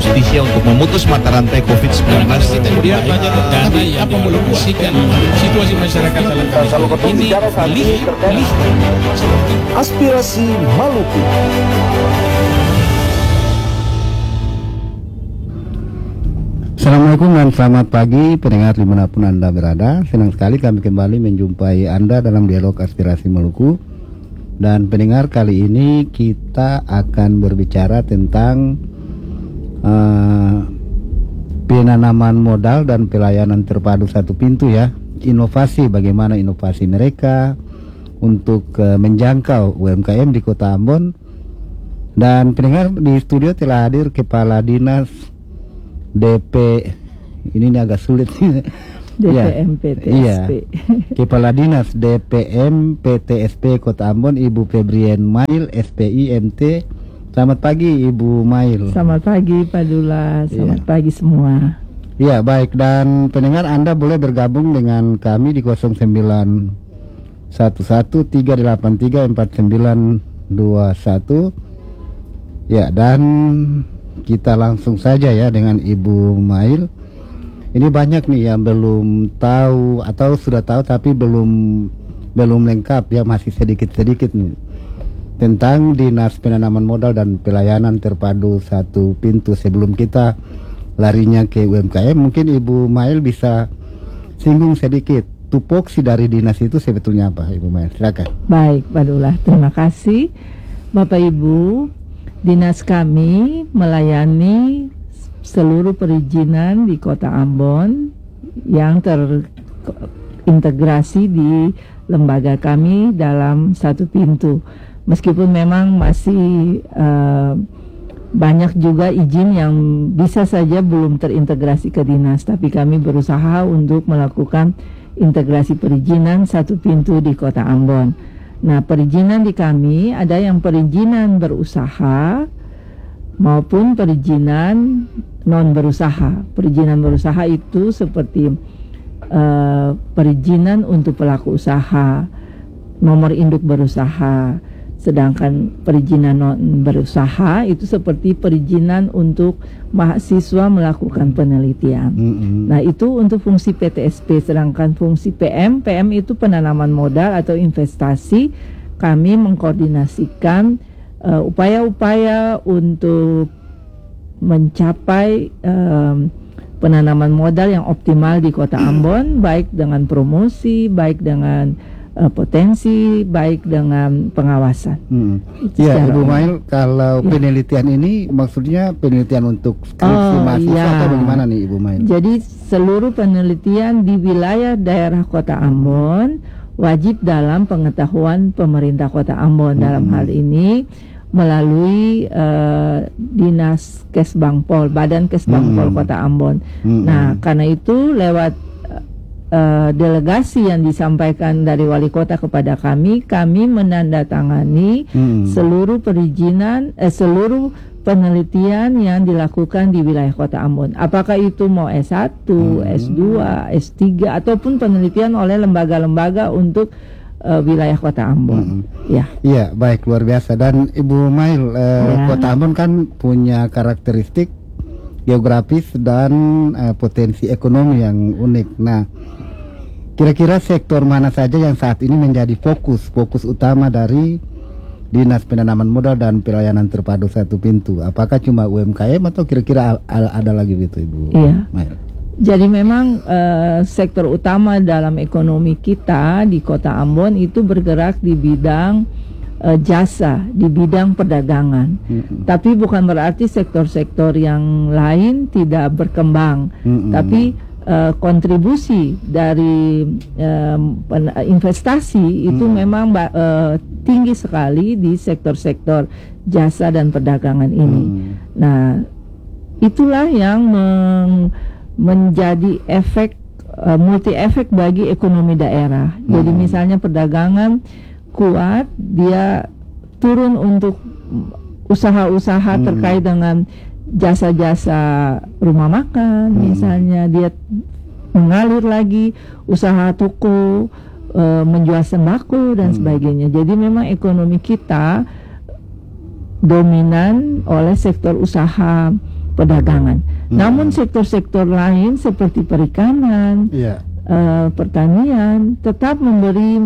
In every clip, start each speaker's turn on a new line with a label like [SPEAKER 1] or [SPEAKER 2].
[SPEAKER 1] Justisia untuk memutus mata rantai COVID-19.
[SPEAKER 2] Kemudian banyak dana yang dialokasikan situasi masyarakat dalam kondisi ini pilih.
[SPEAKER 3] Aspirasi Maluku.
[SPEAKER 4] Assalamualaikum dan selamat pagi pendengar dimanapun Anda berada. Senang sekali kami kembali menjumpai Anda dalam dialog Aspirasi Maluku. Dan pendengar, kali ini kita akan berbicara tentang penanaman modal dan pelayanan terpadu satu pintu ya. Inovasi, bagaimana inovasi mereka untuk menjangkau UMKM di Kota Ambon. Dan pendengar, di studio telah hadir Kepala Dinas DP, ini agak sulit
[SPEAKER 5] DPM PTSP.
[SPEAKER 4] Iya. Kepala Dinas DPM PTSP Kota Ambon, Ibu Febrian Mail, SPI MT. Selamat pagi Ibu Mail.
[SPEAKER 5] Selamat pagi Pak Dula. Selamat pagi semua.
[SPEAKER 4] Iya, baik. Dan pendengar, Anda boleh bergabung dengan kami di 0911-383-4921. Ya, dan kita langsung saja ya dengan Ibu Mail. Ini banyak nih yang belum tahu atau sudah tahu tapi belum lengkap ya, masih sedikit-sedikit nih tentang Dinas Penanaman Modal dan Pelayanan Terpadu Satu Pintu. Sebelum kita larinya ke UMKM, mungkin Ibu Mail bisa singgung sedikit tupoksi dari dinas itu sebetulnya apa, Ibu Mail? Silakan.
[SPEAKER 5] Baik, Pak Dula, terima kasih. Bapak Ibu, dinas kami melayani seluruh perizinan di Kota Ambon yang terintegrasi di lembaga kami dalam satu pintu. Meskipun memang masih banyak juga izin yang bisa saja belum terintegrasi ke dinas, tapi kami berusaha untuk melakukan integrasi perizinan satu pintu di Kota Ambon. Nah, perizinan di kami ada yang perizinan berusaha maupun perizinan non berusaha. Perizinan berusaha itu seperti perizinan untuk pelaku usaha, nomor induk berusaha. Sedangkan perizinan non berusaha itu seperti perizinan untuk mahasiswa melakukan penelitian. Nah, itu untuk fungsi PTSP. Sedangkan fungsi PM itu penanaman modal atau investasi. Kami mengkoordinasikan upaya-upaya untuk mencapai penanaman modal yang optimal di Kota Ambon, baik dengan promosi, baik dengan potensi, baik dengan pengawasan.
[SPEAKER 4] Ya, Ibu Mail, kalau penelitian ini maksudnya penelitian untuk skripsi mahasiswa atau bagaimana nih Ibu Mail?
[SPEAKER 5] Jadi seluruh penelitian di wilayah daerah Kota Ambon wajib dalam pengetahuan pemerintah Kota Ambon. Dalam hal ini melalui Dinas Kesbangpol, Badan Kesbangpol Kota Ambon. Nah, karena itu lewat delegasi yang disampaikan dari wali kota kepada kami menandatangani seluruh perizinan, seluruh penelitian yang dilakukan di wilayah Kota Ambon. Apakah itu mau S1, S2, S3 ataupun penelitian oleh lembaga-lembaga untuk wilayah Kota Ambon.
[SPEAKER 4] Iya, baik, luar biasa. Dan Ibu Mail, Kota Ambon kan punya karakteristik geografis dan potensi ekonomi yang unik. Nah, kira-kira sektor mana saja yang saat ini menjadi fokus utama dari Dinas Penanaman Modal dan Pelayanan Terpadu Satu Pintu? Apakah cuma UMKM atau kira-kira ada lagi gitu, Ibu?
[SPEAKER 5] Iya.
[SPEAKER 4] Mail.
[SPEAKER 5] Jadi memang sektor utama dalam ekonomi kita di Kota Ambon itu bergerak di bidang jasa, di bidang perdagangan. Tapi bukan berarti sektor-sektor yang lain tidak berkembang. Tapi kontribusi dari investasi itu memang tinggi sekali di sektor-sektor jasa dan perdagangan ini. Nah, itulah yang menjadi efek multi efek bagi ekonomi daerah. Jadi misalnya perdagangan kuat, dia turun untuk usaha-usaha terkait dengan jasa-jasa rumah makan, misalnya dia mengalir lagi usaha toko, menjual sembako dan sebagainya. Jadi memang ekonomi kita dominan oleh sektor usaha perdagangan. Namun sektor-sektor lain seperti perikanan,
[SPEAKER 4] Iya.
[SPEAKER 5] pertanian tetap memberi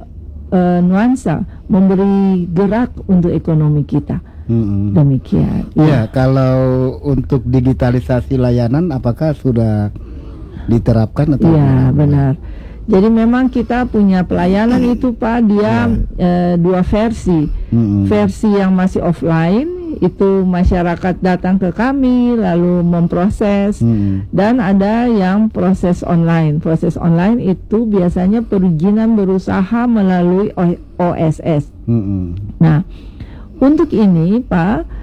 [SPEAKER 5] nuansa, memberi gerak untuk ekonomi kita. Demikian.
[SPEAKER 4] Ya, kalau untuk digitalisasi layanan apakah sudah diterapkan atau
[SPEAKER 5] Iya, benar. Jadi memang kita punya pelayanan itu Pak, dia dua versi. Versi yang masih offline itu masyarakat datang ke kami lalu memproses, dan ada yang proses online. Proses online itu biasanya perizinan berusaha melalui OSS. Nah, untuk ini Pak,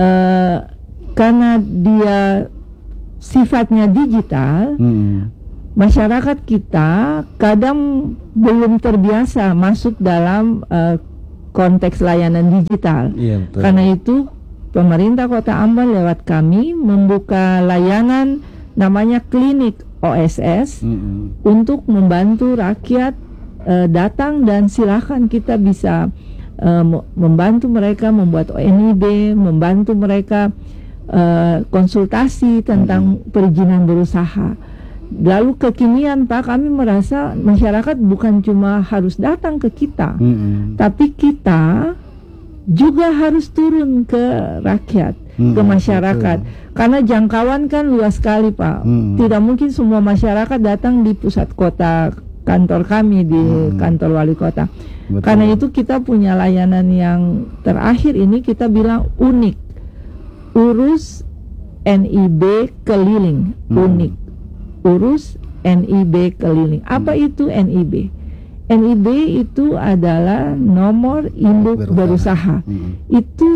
[SPEAKER 5] karena dia sifatnya digital, masyarakat kita kadang belum terbiasa masuk dalam konteks layanan digital.
[SPEAKER 4] Iya, betul.
[SPEAKER 5] Karena itu pemerintah Kota Ambon lewat kami membuka layanan namanya klinik OSS untuk membantu rakyat datang, dan silakan kita bisa membantu mereka membuat ONIB, membantu mereka konsultasi tentang perizinan berusaha. Lalu kekinian Pak, kami merasa masyarakat bukan cuma harus datang ke kita, tapi kita juga harus turun ke rakyat, ke masyarakat. Karena jangkauan kan luas sekali Pak. Tidak mungkin semua masyarakat datang di pusat kota, kantor kami di kantor wali kota.
[SPEAKER 4] Betul.
[SPEAKER 5] Karena itu kita punya layanan yang terakhir ini kita bilang unik, urus NIB keliling, unik. Urus NIB keliling. Apa itu NIB? NIB itu adalah nomor induk berusaha. Itu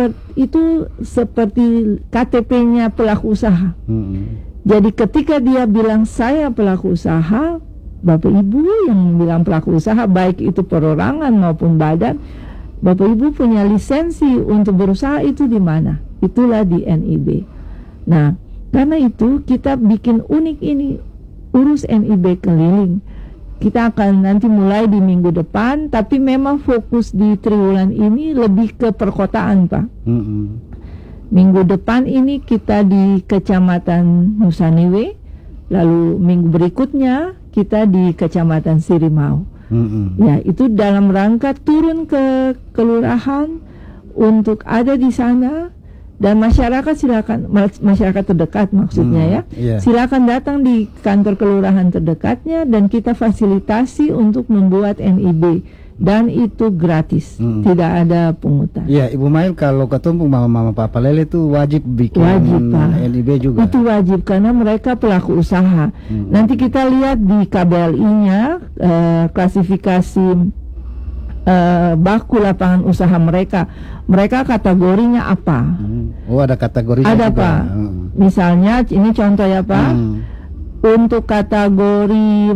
[SPEAKER 5] seperti KTP-nya pelaku usaha. Jadi ketika dia bilang saya pelaku usaha, Bapak Ibu yang bilang pelaku usaha, baik itu perorangan maupun badan, Bapak Ibu punya lisensi untuk berusaha itu di mana? Itulah di NIB. Nah, karena itu kita bikin unik ini, urus NIB keliling. Kita akan nanti mulai di minggu depan, tapi memang fokus di triwulan ini lebih ke perkotaan Pak. Minggu depan ini kita di Kecamatan Nusaniwe, lalu minggu berikutnya kita di Kecamatan Sirimau. Ya, itu dalam rangka turun ke kelurahan untuk ada di sana. Dan masyarakat silakan, masyarakat terdekat maksudnya silakan datang di kantor kelurahan terdekatnya, dan kita fasilitasi untuk membuat NIB, dan itu gratis, tidak ada pungutan.
[SPEAKER 4] Iya, Ibu Mail, kalau ketemu mama-mama Papa Lele itu wajib bikin NIB juga. Itu
[SPEAKER 5] wajib karena mereka pelaku usaha. Nanti kita lihat di KBLI-nya klasifikasi baku lapangan usaha mereka kategorinya apa?
[SPEAKER 4] Oh, ada kategorinya
[SPEAKER 5] ada
[SPEAKER 4] juga.
[SPEAKER 5] Pak. Misalnya ini contoh ya Pak, untuk kategori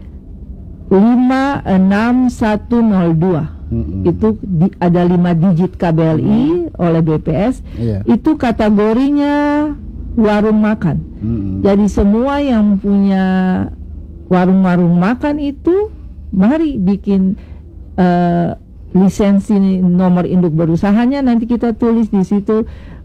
[SPEAKER 5] 56102 itu ada 5 digit KBLI oleh BPS. Itu kategorinya warung makan. Jadi semua yang punya warung-warung makan itu mari bikin lisensi nomor induk berusahanya, nanti kita tulis di situ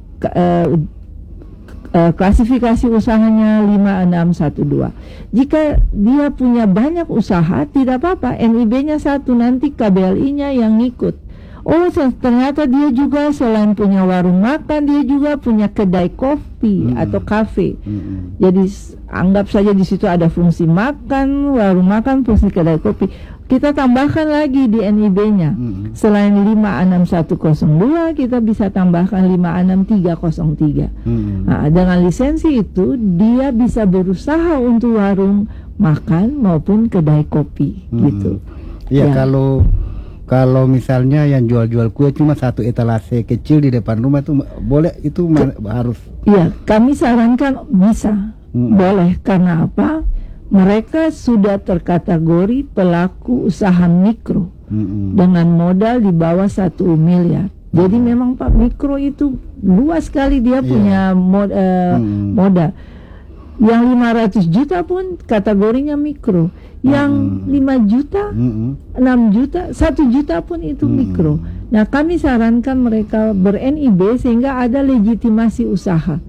[SPEAKER 5] klasifikasi usahanya 5612. Jika dia punya banyak usaha tidak apa-apa, NIB-nya satu, nanti KBLI-nya yang ngikut. Oh, ternyata dia juga selain punya warung makan, dia juga punya kedai kopi atau kafe. Jadi anggap saja di situ ada fungsi makan, warung makan, fungsi kedai kopi. Kita tambahkan lagi di NIB-nya. Selain 56102, kita bisa tambahkan 56303. Nah, dengan lisensi itu dia bisa berusaha untuk warung makan maupun kedai kopi gitu.
[SPEAKER 4] Iya, kalau misalnya yang jual-jual kue cuma satu etalase kecil di depan rumah itu boleh, itu harus.
[SPEAKER 5] Iya, kami sarankan bisa. Boleh, karena apa? Mereka sudah terkategori pelaku usaha mikro dengan modal di bawah 1 miliar. Jadi memang Pak, mikro itu luas sekali, dia punya modal. Yang 500 juta pun kategorinya mikro. Yang 5 juta, 6 juta, 1 juta pun itu mikro. Nah, kami sarankan mereka ber-NIB sehingga ada legitimasi usaha.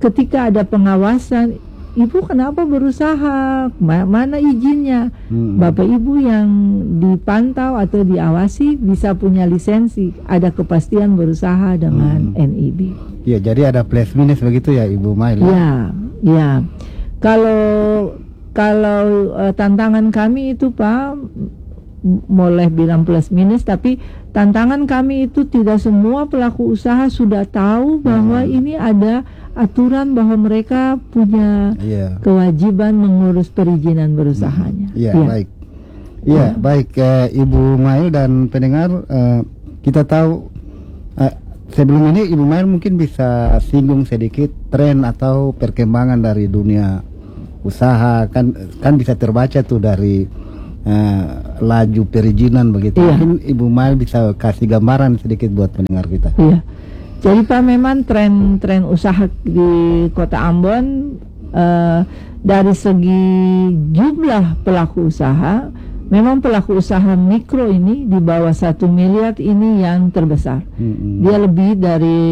[SPEAKER 5] ketika ada pengawasan, ibu kenapa berusaha, mana izinnya, bapak ibu yang dipantau atau diawasi bisa punya lisensi, ada kepastian berusaha dengan NIB.
[SPEAKER 4] Ya, jadi ada plus minus begitu ya Ibu Mail.
[SPEAKER 5] Ya. Kalau tantangan kami itu Pak, boleh bilang plus minus, tapi tantangan kami itu tidak semua pelaku usaha sudah tahu bahwa ini ada aturan bahwa mereka punya kewajiban mengurus perizinan berusahanya.
[SPEAKER 4] Baik. Baik Ibu Mail dan pendengar, kita tahu sebelum ini Ibu Mail mungkin bisa singgung sedikit tren atau perkembangan dari dunia usaha, kan bisa terbaca tuh dari laju perizinan begitu. Mungkin Ibu Mail bisa kasih gambaran sedikit buat pendengar kita.
[SPEAKER 5] Iya. Jadi Pak, memang tren usaha di Kota Ambon dari segi jumlah pelaku usaha, memang pelaku usaha mikro ini di bawah 1 miliar ini yang terbesar. Dia lebih dari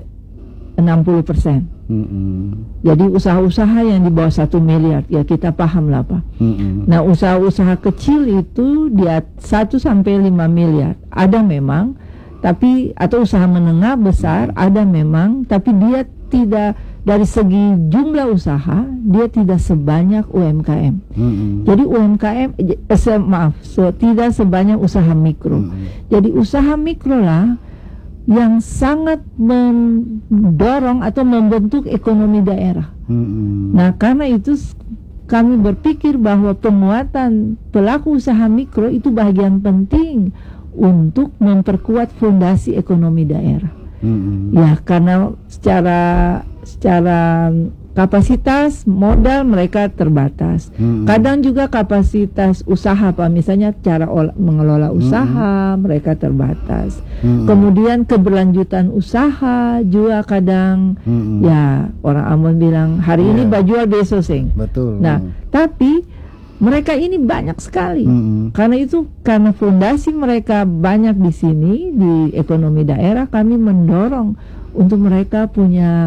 [SPEAKER 5] 60%. Jadi usaha-usaha yang di bawah 1 miliar, ya kita paham lah Pak. Nah, usaha-usaha kecil itu dia 1 sampai 5 miliar ada memang, tapi atau usaha menengah besar ada memang, tapi dia tidak, dari segi jumlah usaha dia tidak sebanyak UMKM. Jadi UMKM tidak sebanyak usaha mikro. Jadi usaha mikro lah yang sangat mendorong atau membentuk ekonomi daerah. Nah, karena itu kami berpikir bahwa penguatan pelaku usaha mikro itu bagian penting untuk memperkuat fondasi ekonomi daerah. Ya, karena secara kapasitas modal mereka terbatas. Kadang juga kapasitas usaha Pak, misalnya cara mengelola usaha mereka terbatas. Kemudian keberlanjutan usaha juga kadang ya orang Ambon bilang hari ini bajual besok sing.
[SPEAKER 4] Betul.
[SPEAKER 5] Nah, tapi mereka ini banyak sekali. Karena itu, karena fondasi mereka banyak di sini di ekonomi daerah, kami mendorong untuk mereka punya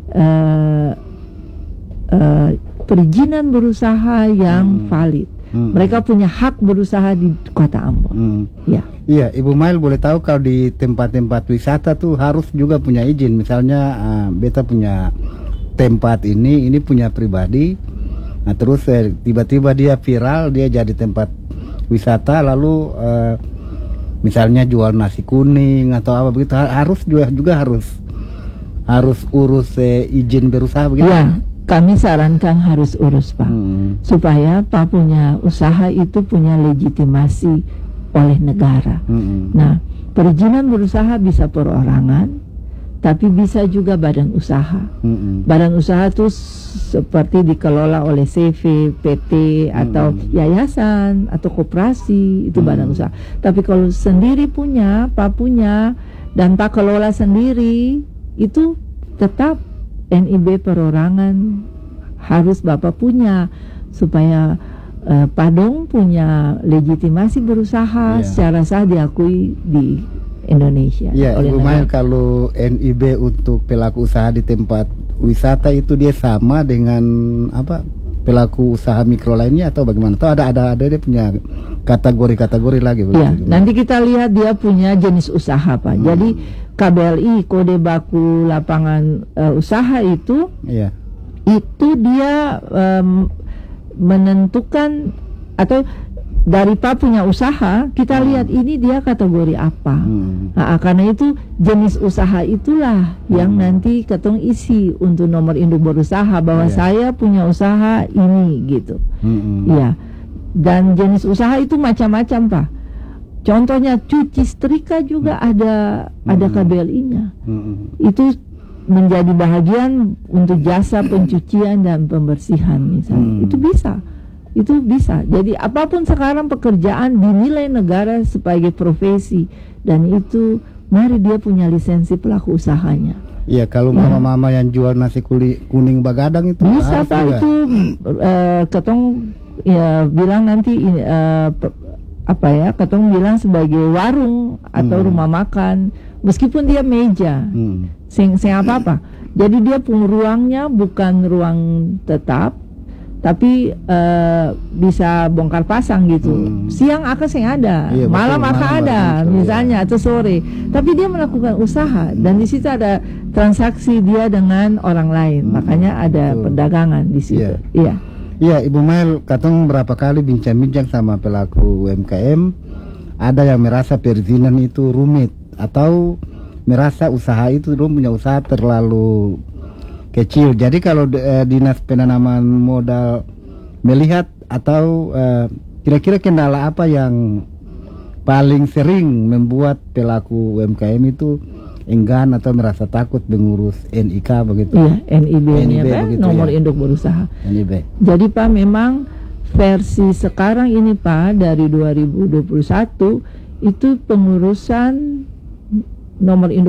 [SPEAKER 5] perizinan berusaha yang valid. Mereka punya hak berusaha di Kota Ambon. Iya,
[SPEAKER 4] Ibu Mail boleh tahu kalau di tempat-tempat wisata tuh harus juga punya izin. Misalnya beta punya tempat ini punya pribadi. Nah, terus tiba-tiba dia viral, dia jadi tempat wisata, lalu misalnya jual nasi kuning atau apa begitu, harus juga harus urus izin berusaha begitu.
[SPEAKER 5] Ya, kami sarankan harus urus Pak, supaya Pak punya usaha itu punya legitimasi oleh negara. Nah, perizinan berusaha bisa perorangan, tapi bisa juga badan usaha. Badan usaha itu seperti dikelola oleh CV, PT, atau yayasan, atau koperasi, itu badan usaha. Tapi kalau sendiri punya, Pak punya, dan Pak kelola sendiri, itu tetap NIB perorangan harus Bapak punya, supaya Pak Dong punya legitimasi berusaha secara sah diakui di Indonesia.
[SPEAKER 4] Ya, Ibu Mail, kalau NIB untuk pelaku usaha di tempat wisata itu dia sama dengan apa pelaku usaha mikro lainnya atau bagaimana? Atau ada dia punya kategori lagi?
[SPEAKER 5] Ya, nanti kita lihat dia punya jenis usaha Pak. Jadi KBLI, kode baku lapangan usaha itu, itu dia menentukan atau dari Pak punya usaha, kita lihat ini dia kategori apa. Nah, karena itu jenis usaha itulah yang nanti ketong isi untuk nomor induk berusaha bahwa saya punya usaha ini gitu. Ya. Dan jenis usaha itu macam-macam Pak. Contohnya cuci setrika juga ada KBLI-nya. Itu menjadi bahagian untuk jasa pencucian dan pembersihan misalnya. Itu bisa. Jadi apapun sekarang pekerjaan dinilai negara sebagai profesi, dan itu mari dia punya lisensi pelaku usahanya.
[SPEAKER 4] Iya, kalau mama-mama yang jual nasi kuning bagadang itu
[SPEAKER 5] bisa Pak, itu ketong ya bilang nanti ketong bilang sebagai warung atau rumah makan, meskipun dia meja, sing apa-apa. Jadi dia ruangnya bukan ruang tetap, tapi bisa bongkar pasang gitu. Siang akan saya ada,
[SPEAKER 4] Iya,
[SPEAKER 5] malam
[SPEAKER 4] betul,
[SPEAKER 5] akan
[SPEAKER 4] malam
[SPEAKER 5] ada,
[SPEAKER 4] betul,
[SPEAKER 5] misalnya atau sore. Tapi dia melakukan usaha dan di situ ada transaksi dia dengan orang lain. Makanya ada
[SPEAKER 4] betul.
[SPEAKER 5] perdagangan di situ. Iya.
[SPEAKER 4] Iya, Ibu Mail, katong berapa kali bincang-bincang sama pelaku UMKM, ada yang merasa perizinan itu rumit atau merasa usaha itu punya usaha terlalu kecil. Jadi kalau Dinas Penanaman Modal melihat atau kira-kira kendala apa yang paling sering membuat pelaku UMKM itu enggan atau merasa takut mengurus NIK begitu?
[SPEAKER 5] Iya, NIB ini
[SPEAKER 4] NIB
[SPEAKER 5] apa?
[SPEAKER 4] begitu,
[SPEAKER 5] Nomor
[SPEAKER 4] ya.
[SPEAKER 5] induk berusaha.
[SPEAKER 4] NIB.
[SPEAKER 5] Jadi Pak, memang versi sekarang ini Pak dari 2021 itu pengurusan nomor induk